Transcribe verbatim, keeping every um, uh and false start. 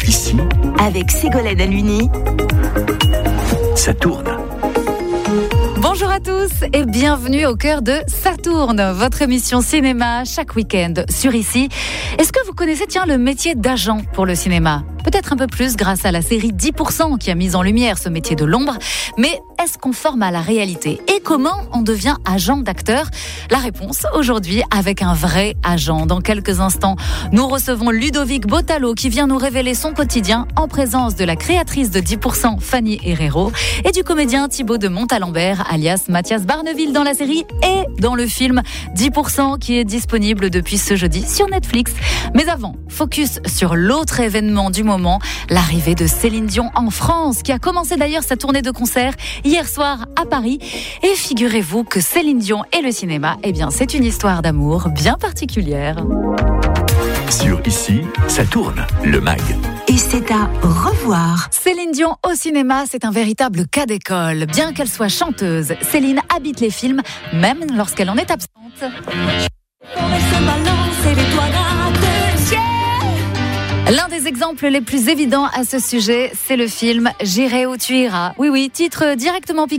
Ici, avec Ségolène Aluni, ça tourne. Bonjour à tous et bienvenue au cœur de Ça tourne, votre émission cinéma chaque week-end sur Ici. Est-ce que vous connaissez tiens le métier d'agent pour le cinéma ? Peut-être un peu plus grâce à la série dix pour cent qui a mis en lumière ce métier de l'ombre, mais est-ce conforme à la réalité ? Et comment on devient agent d'acteur ? La réponse aujourd'hui avec un vrai agent. Dans quelques instants, nous recevons Ludovic Bottalo qui vient nous révéler son quotidien en présence de la créatrice de dix pour cent, Fanny Herrero, et du comédien Thibaut de Montalembert, alias Mathias Barneville dans la série et dans le film dix pour cent qui est disponible depuis ce jeudi sur Netflix. Mais avant, focus sur l'autre événement du moment, l'arrivée de Céline Dion en France, qui a commencé d'ailleurs sa tournée de concert hier soir à Paris. Et figurez-vous que Céline Dion et le cinéma, eh bien, c'est une histoire d'amour bien particulière. Sur Ici, ça tourne, le mag. et c'est à revoir. Céline Dion au cinéma, c'est un véritable cas d'école. Bien qu'elle soit chanteuse, Céline habite les films, même lorsqu'elle en est absente. L'un des exemples les plus évidents à ce sujet, c'est le film J'irai où tu iras. Oui, oui, titre directement piqué